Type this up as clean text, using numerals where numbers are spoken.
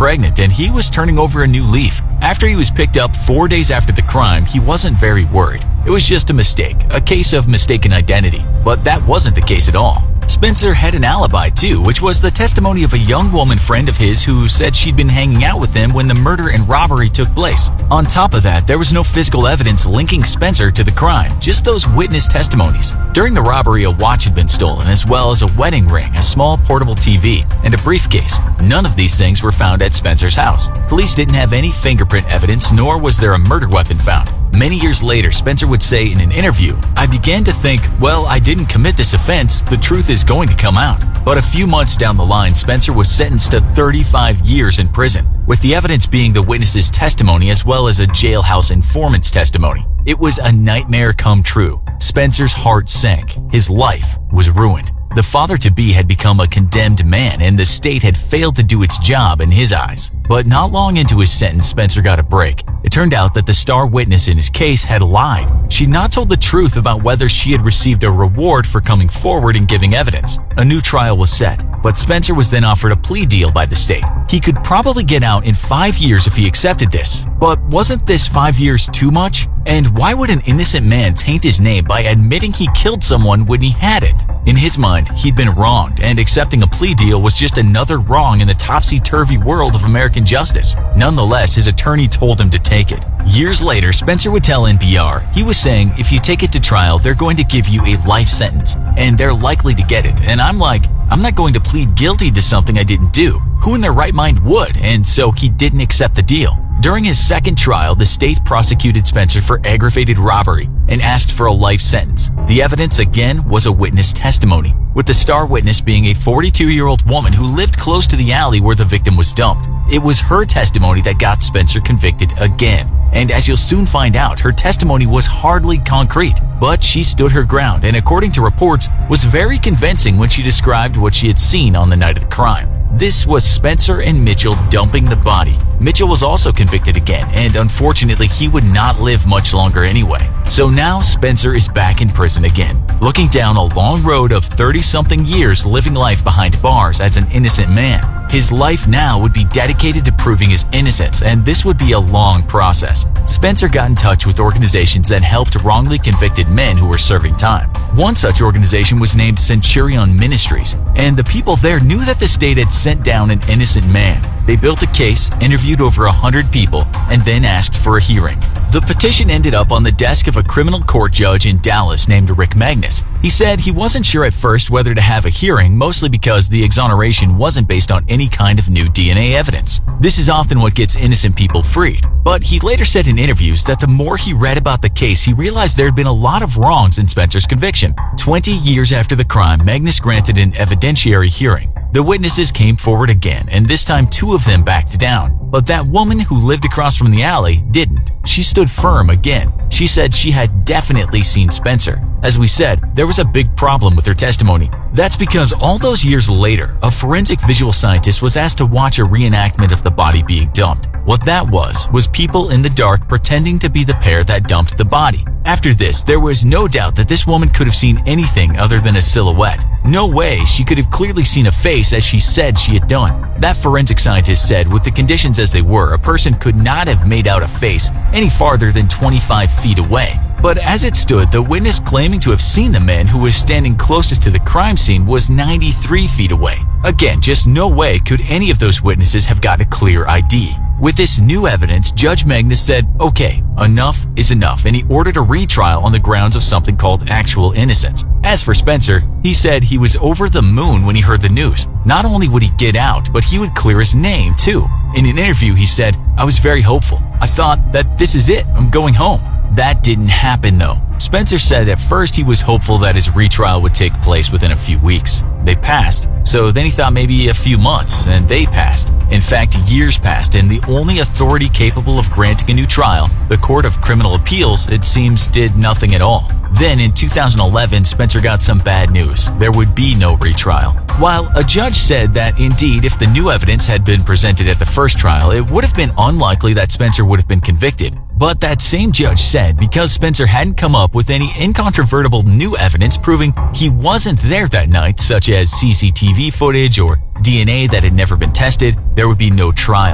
pregnant and he was turning over a new leaf. After he was picked up 4 days after the crime, he wasn't very worried. It was just a mistake, a case of mistaken identity. But that wasn't the case at all. Spencer had an alibi too, which was the testimony of a young woman friend of his who said she'd been hanging out with him when the murder and robbery took place. On top of that, there was no physical evidence linking Spencer to the crime, just those witness testimonies. During the robbery, a watch had been stolen, as well as a wedding ring, a small portable TV, and a briefcase. None of these things were found at Spencer's house. Police didn't have any fingerprint evidence, nor was there a murder weapon found. Many years later, Spencer would say in an interview, "I began to think, well, I didn't commit this offense, the truth is going to come out." But a few months down the line, Spencer was sentenced to 35 years in prison, with the evidence being the witness's testimony as well as a jailhouse informant's testimony. It was a nightmare come true. Spencer's heart sank. His life was ruined. The father-to-be had become a condemned man, and the state had failed to do its job in his eyes. But not long into his sentence, Spencer got a break. It turned out that the star witness in his case had lied. She'd not told the truth about whether she had received a reward for coming forward and giving evidence. A new trial was set, but Spencer was then offered a plea deal by the state. He could probably get out in 5 years if he accepted this. But wasn't this 5 years too much? And why would an innocent man taint his name by admitting he killed someone when he hadn't? In his mind, he'd been wronged, and accepting a plea deal was just another wrong in the topsy-turvy world of American justice. Nonetheless, his attorney told him to take it. Years later, Spencer would tell NPR, he was saying, if you take it to trial, they're going to give you a life sentence, and they're likely to get it. And I'm like, I'm not going to plead guilty to something I didn't do. Who in their right mind would? And so he didn't accept the deal. During his second trial, the state prosecuted Spencer for aggravated robbery and asked for a life sentence. The evidence again was a witness testimony, with the star witness being a 42-year-old woman who lived close to the alley where the victim was dumped. It was her testimony that got Spencer convicted again. And as you'll soon find out, her testimony was hardly concrete, but she stood her ground and, according to reports, was very convincing when she described what she had seen on the night of the crime. This was Spencer and Mitchell dumping the body. Mitchell was also convicted again, and unfortunately he would not live much longer anyway. So now Spencer is back in prison again, looking down a long road of 30-something years living life behind bars as an innocent man. His life now would be dedicated to proving his innocence, and this would be a long process. Spencer got in touch with organizations that helped wrongly convicted men who were serving time. One such organization was named Centurion Ministries, and the people there knew that the state had sent down an innocent man. They built a case, interviewed over 100 people, and then asked for a hearing. The petition ended up on the desk of a criminal court judge in Dallas named Rick Magnus. He said he wasn't sure at first whether to have a hearing, mostly because the exoneration wasn't based on any kind of new DNA evidence. This is often what gets innocent people freed. But he later said in interviews that the more he read about the case, he realized there had been a lot of wrongs in Spencer's conviction. 20 years after the crime, Magnus granted an evidentiary hearing. The witnesses came forward again, and this time 2 of them backed down. But that woman who lived across from the alley didn't. She stood firm again. She said she had definitely seen Spencer. As we said, there was a big problem with her testimony. That's because all those years later, a forensic visual scientist was asked to watch a reenactment of the body being dumped. What that was people in the dark pretending to be the pair that dumped the body. After this, there was no doubt that this woman could have seen anything other than a silhouette. No way she could have clearly seen a face as she said she had done. That forensic scientist said with the conditions as they were, a person could not have made out a face any farther than 25 feet away. But as it stood, the witness claiming to have seen the man who was standing closest to the crime scene was 93 feet away. Again, just no way could any of those witnesses have got a clear ID. With this new evidence, Judge Magnus said, okay, enough is enough, and he ordered a retrial on the grounds of something called actual innocence. As for Spencer, he said he was over the moon when he heard the news. Not only would he get out, but he would clear his name too. In an interview, he said, I was very hopeful. I thought that this is it, I'm going home. That didn't happen though. Spencer said at first he was hopeful that his retrial would take place within a few weeks. They passed, so then he thought maybe a few months, and they passed. In fact, years passed, and the only authority capable of granting a new trial, the Court of Criminal Appeals, it seems, did nothing at all. Then in 2011, Spencer got some bad news. There would be no retrial. While a judge said that indeed if the new evidence had been presented at the first trial, it would have been unlikely that Spencer would have been convicted. But that same judge said because Spencer hadn't come up with any incontrovertible new evidence proving he wasn't there that night, such as CCTV footage or DNA that had never been tested, there would be no trial.